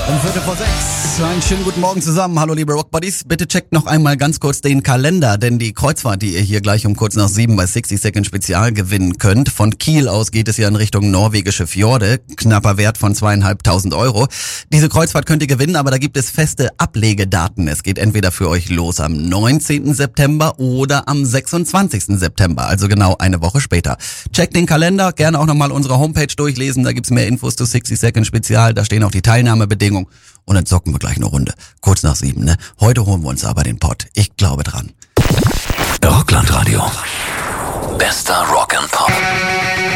Um 5:45. Einen schönen guten Morgen zusammen. Hallo liebe Rockbuddies. Bitte checkt noch einmal ganz kurz den Kalender, denn die Kreuzfahrt, die ihr hier gleich um kurz nach 7 bei 60 Second Spezial gewinnen könnt. Von Kiel aus geht es ja in Richtung norwegische Fjorde. Knapper Wert von 2.500 Euro. Diese Kreuzfahrt könnt ihr gewinnen, aber da gibt es feste Ablegedaten. Es geht entweder für euch los am 19. September oder am 26. September, also genau eine Woche später. Checkt den Kalender, gerne auch nochmal unsere Homepage durchlesen. Da gibt's mehr Infos zu 60 Second Spezial. Da stehen auch die Teilnahmebedingungen. Und dann zocken wir gleich eine Runde. Kurz nach 7, ne? Heute holen wir uns aber den Pott. Ich glaube dran. Rockland Radio. Bester Rock and Pop.